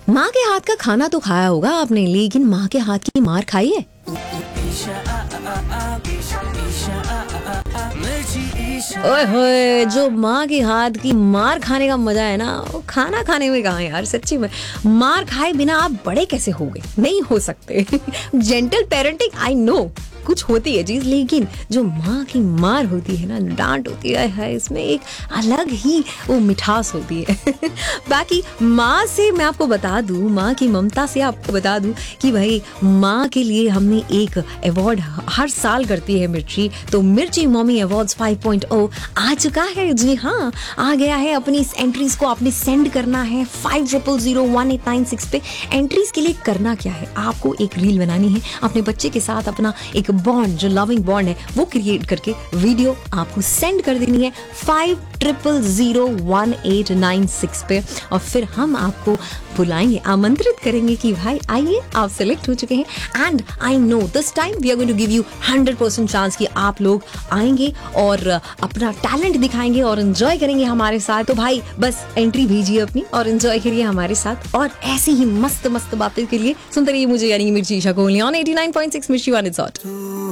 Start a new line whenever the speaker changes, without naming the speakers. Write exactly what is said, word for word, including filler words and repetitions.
माँ के हाथ का खाना तो खाया होगा आपने, लेकिन माँ के हाथ की मार खाई है? ओए होए, जो माँ के हाथ की मार खाने का मजा है ना, वो खाना खाने में कहाँ है यार। सच्ची में मार खाए बिना आप बड़े कैसे हो गए? नहीं हो सकते। जेंटल पेरेंटिंग, आई नो कुछ होती है चीज, लेकिन जो माँ की मार होती है ना, डांट होती है, है इसमें एक अलग ही वो मिठास होती है। बाकी माँ से मैं आपको बता दूं, माँ की ममता से आपको बता दूं कि भाई माँ के लिए हमने एक अवार्ड हर साल करती है मिर्ची, तो मिर्ची मॉमी अवार्ड्स फाइव पॉइंट ओ आ चुका है। जी हाँ, आ गया है। अपनी इस एंट्रीज को आपने सेंड करना है five triple zero one eight nine six पे। एंट्रीज के लिए करना क्या है, आपको एक रील बनानी है अपने बच्चे के साथ, अपना एक बॉन्ड जो लविंग बॉन्ड है वो क्रिएट करके वीडियो आपको सेंड कर देनी है five triple zero one eight nine six पे, और फिर हम आपको बुलाएंगे, आमंत्रित करेंगे कि भाई आइए, आप सेलेक्ट हो चुके हैं। And I know this time we are going to give you hundred percent chance कि आप लोग आएंगे और अपना टैलेंट दिखाएंगे और एंजॉय करेंगे हमारे साथ। तो भाई बस एंट्री भेजिए अपनी और एंजॉय करिए हमारे साथ, और ऐसी ही मस्त मस्त बातें के लिए सुनते रहिए मुझे, यानी मिर्ची Isha Kohli on eighty nine point six मिर्ची वन इट्स हॉट।